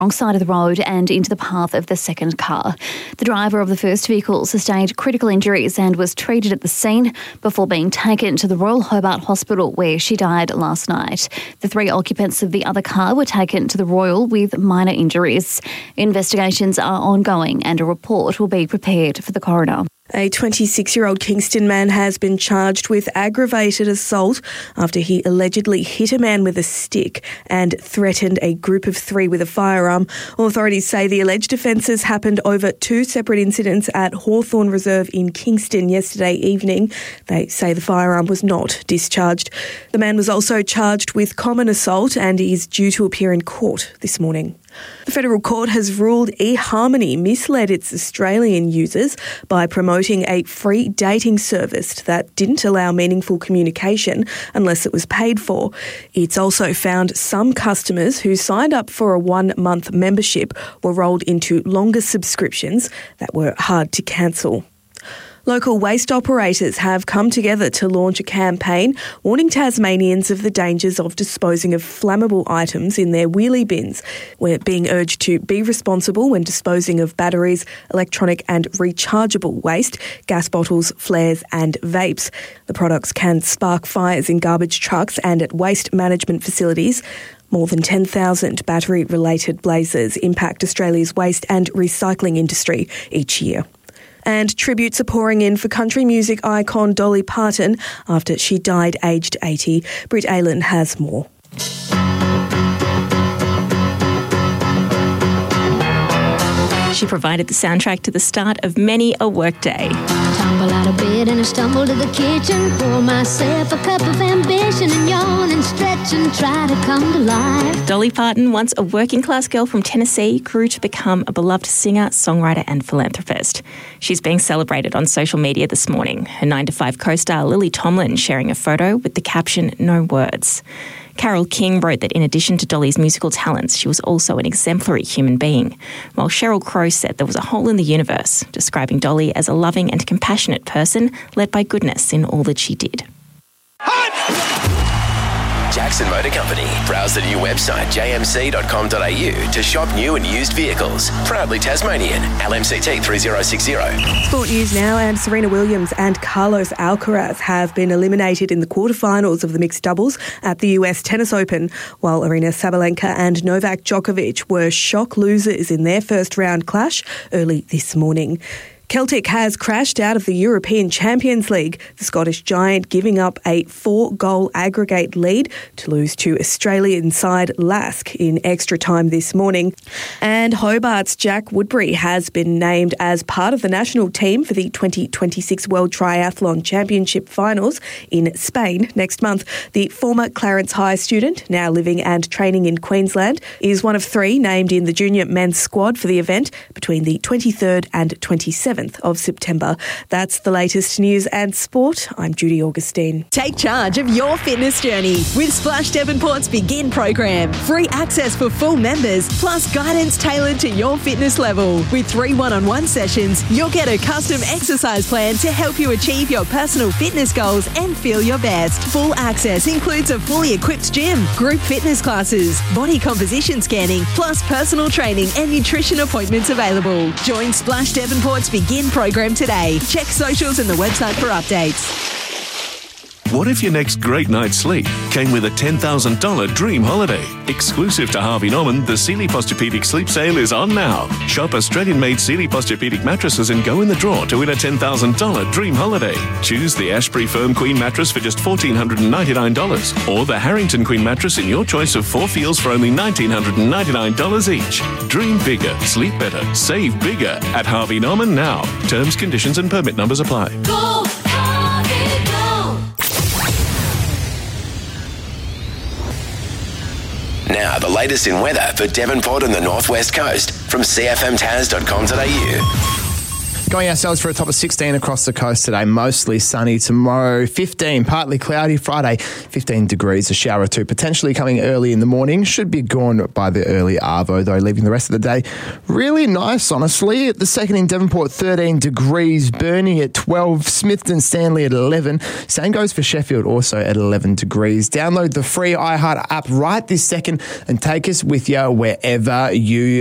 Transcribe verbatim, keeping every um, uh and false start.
wrong side of the road and into the path of the second car. The driver of the first vehicle sustained critical injuries and was treated at the scene before being taken to the Royal Hobart Hospital, where she died last night. The three occupants of the other car were taken to the Royal with minor injuries. Investigations are ongoing and a report will be prepared for the coroner. A twenty-six-year-old Kingston man has been charged with aggravated assault after he allegedly hit a man with a stick and threatened a group of three with a firearm. Authorities say the alleged offences happened over two separate incidents at Hawthorn Reserve in Kingston yesterday evening. They say the firearm was not discharged. The man was also charged with common assault and is due to appear in court this morning. The Federal Court has ruled eHarmony misled its Australian users by promoting a free dating service that didn't allow meaningful communication unless it was paid for. It's also found some customers who signed up for a one-month membership were rolled into longer subscriptions that were hard to cancel. Local waste operators have come together to launch a campaign warning Tasmanians of the dangers of disposing of flammable items in their wheelie bins. We're being urged to be responsible when disposing of batteries, electronic and rechargeable waste, gas bottles, flares and vapes. The products can spark fires in garbage trucks and at waste management facilities. More than ten thousand battery-related blazes impact Australia's waste and recycling industry each year. And tributes are pouring in for country music icon Dolly Parton after she died aged eighty. Britt Aylan has more. She provided the soundtrack to the start of many a workday. Tumble out of bed and I stumble to the kitchen, pour myself a cup of ambition and yawn and stretch and try to come to life. Dolly Parton, once a working-class girl from Tennessee, grew to become a beloved singer, songwriter and philanthropist. She's being celebrated on social media this morning. Her nine to five co-star Lily Tomlin sharing a photo with the caption, "No words." Carole King wrote that in addition to Dolly's musical talents, she was also an exemplary human being, while Sheryl Crow said there was a hole in the universe, describing Dolly as a loving and compassionate person led by goodness in all that she did. Jackson Motor Company. Browse the new website j m c dot com dot a u to shop new and used vehicles. Proudly Tasmanian. L M C T three zero six zero. Sport news now, and Serena Williams and Carlos Alcaraz have been eliminated in the quarterfinals of the mixed doubles at the U S Tennis Open, while Aryna Sabalenka and Novak Djokovic were shock losers in their first round clash early this morning. Celtic has crashed out of the European Champions League, the Scottish giant giving up a four-goal aggregate lead to lose to Australian side Lask in extra time this morning. And Hobart's Jack Woodbury has been named as part of the national team for the twenty twenty-six World Triathlon Championship finals in Spain next month. The former Clarence High student, now living and training in Queensland, is one of three named in the junior men's squad for the event between the twenty-third and twenty-seventh of September. That's the latest news and sport. I'm Judy Augustine. Take charge of your fitness journey with Splash Devonport's Begin program. Free access for full members, plus guidance tailored to your fitness level. With three one-on-one sessions, you'll get a custom exercise plan to help you achieve your personal fitness goals and feel your best. Full access includes a fully equipped gym, group fitness classes, body composition scanning, plus personal training and nutrition appointments available. Join Splash Devonport's Begin program today. Check socials and the website for updates. What if your next great night's sleep came with a ten thousand dollars dream holiday? Exclusive to Harvey Norman, the Sealy Posturepedic Sleep Sale is on now. Shop Australian-made Sealy Posturepedic mattresses and go in the draw to win a ten thousand dollars dream holiday. Choose the Ashbury Firm Queen mattress for just one thousand four hundred ninety-nine dollars or the Harrington Queen mattress in your choice of four feels for only one thousand nine hundred ninety-nine dollars each. Dream bigger, sleep better, save bigger at Harvey Norman now. Terms, conditions and permit numbers apply. Go, Harvey, go! Now, the latest in weather for Devonport and the Northwest Coast from c f m tas dot com dot a u. Going ourselves for a top of sixteen across the coast today. Mostly sunny tomorrow. fifteen, partly cloudy. Friday, fifteen degrees. A shower or two potentially coming early in the morning. Should be gone by the early arvo, though, leaving the rest of the day really nice, honestly. At the second in Devonport, thirteen degrees. Burnie at twelve. Smithton Stanley at eleven. Same goes for Sheffield, also at eleven degrees. Download the free iHeart app right this second and take us with you wherever you